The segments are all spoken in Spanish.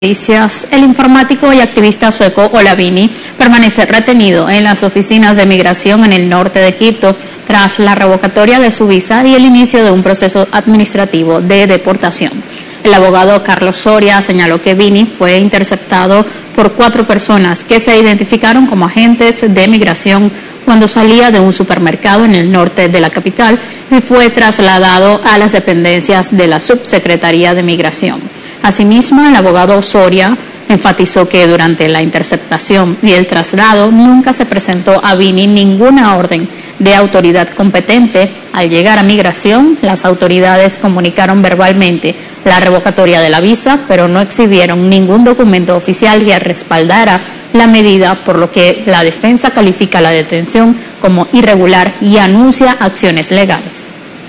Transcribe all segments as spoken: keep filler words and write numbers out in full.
El informático y activista sueco Ola Vini permanece retenido en las oficinas de migración en el norte de Egipto tras la revocatoria de su visa y el inicio de un proceso administrativo de deportación. El abogado Carlos Soria señaló que Vini fue interceptado por cuatro personas que se identificaron como agentes de migración cuando salía de un supermercado en el norte de la capital y fue trasladado a las dependencias de la Subsecretaría de Migración. Asimismo, el abogado Soria enfatizó que durante la interceptación y el traslado nunca se presentó a Vini ninguna orden de autoridad competente. Al llegar a migración, las autoridades comunicaron verbalmente la revocatoria de la visa, pero no exhibieron ningún documento oficial que respaldara la medida, por lo que la defensa califica la detención como irregular y anuncia acciones legales.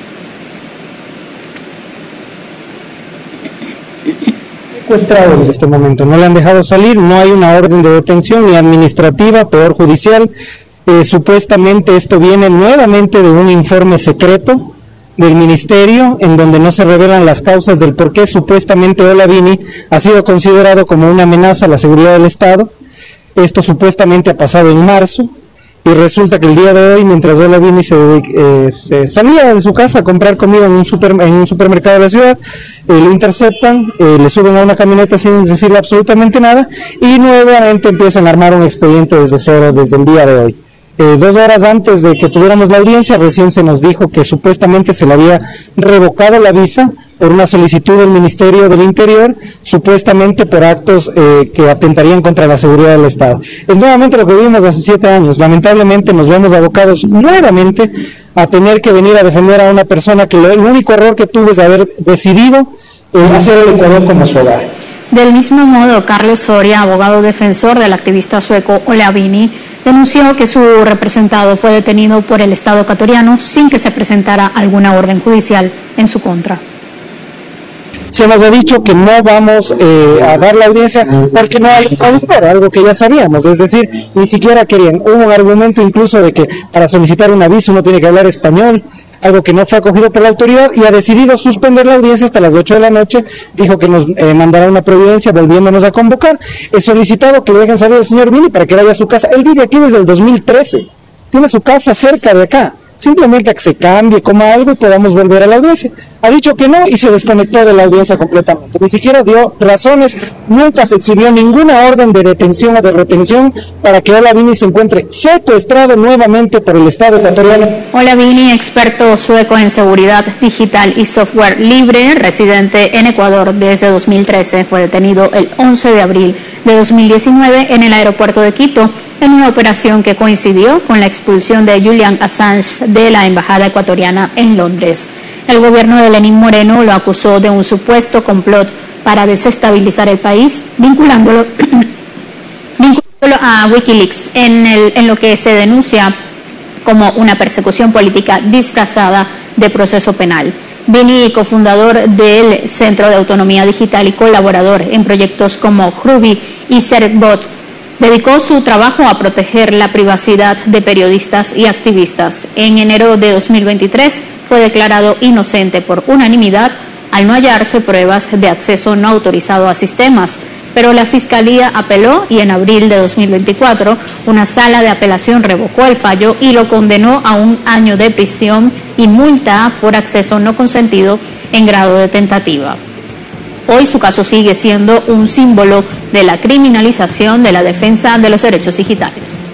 Secuestrado en este momento, no le han dejado salir, no hay una orden de detención ni administrativa, peor judicial. Eh, supuestamente esto viene nuevamente de un informe secreto del ministerio en donde no se revelan las causas del por qué supuestamente Ola Vini ha sido considerado como una amenaza a la seguridad del Estado. Esto supuestamente ha pasado en marzo y resulta que el día de hoy, mientras Ola Vini se, eh, se salía de su casa a comprar comida en un, super, en un supermercado de la ciudad, eh, lo interceptan, eh, le suben a una camioneta sin decirle absolutamente nada y nuevamente empiezan a armar un expediente desde cero desde el día de hoy. Eh, dos horas antes de que tuviéramos la audiencia, recién se nos dijo que supuestamente se le había revocado la visa por una solicitud del Ministerio del Interior, supuestamente por actos eh, que atentarían contra la seguridad del Estado. Es nuevamente lo que vivimos hace siete años. Lamentablemente nos vemos abocados nuevamente a tener que venir a defender a una persona que lo, el único error que tuvo es haber decidido eh, hacer el Ecuador como su hogar. Del mismo modo, Carlos Soria, abogado defensor del activista sueco Ola Vini, denunció que su representado fue detenido por el Estado ecuatoriano sin que se presentara alguna orden judicial en su contra. Se nos ha dicho que no vamos eh, a dar la audiencia porque no hay traductor, algo que ya sabíamos, es decir, ni siquiera querían. Hubo un argumento incluso de que para solicitar un aviso uno tiene que hablar español, algo que no fue acogido por la autoridad, y ha decidido suspender la audiencia hasta las ocho de la noche. Dijo que nos eh, mandará una providencia volviéndonos a convocar. He solicitado que le dejen salir al señor Vini para que vaya a su casa. Él vive aquí desde el dos mil trece, tiene su casa cerca de acá. Simplemente a que se cambie, coma algo y podamos volver a la audiencia. Ha dicho que no y se desconectó de la audiencia completamente. Ni siquiera dio razones, nunca se exhibió ninguna orden de detención o de retención para que Ola Vini se encuentre secuestrado nuevamente por el Estado ecuatoriano. Ola Vini, experto sueco en seguridad digital y software libre, residente en Ecuador desde dos mil trece, fue detenido el once de abril de dos mil diecinueve en el aeropuerto de Quito, en una operación que coincidió con la expulsión de Julian Assange de la embajada ecuatoriana en Londres. El gobierno de Lenín Moreno lo acusó de un supuesto complot para desestabilizar el país, vinculándolo, vinculándolo a Wikileaks, en, el, en lo que se denuncia como una persecución política disfrazada de proceso penal. Vini, cofundador del Centro de Autonomía Digital y colaborador en proyectos como Ruby y Certbot, dedicó su trabajo a proteger la privacidad de periodistas y activistas. En enero de dos mil veintitrés fue declarado inocente por unanimidad al no hallarse pruebas de acceso no autorizado a sistemas, pero la Fiscalía apeló y en abril de dos mil veinticuatro una sala de apelación revocó el fallo y lo condenó a un año de prisión y multa por acceso no consentido en grado de tentativa. Hoy su caso sigue siendo un símbolo de la criminalización de la defensa de los derechos digitales.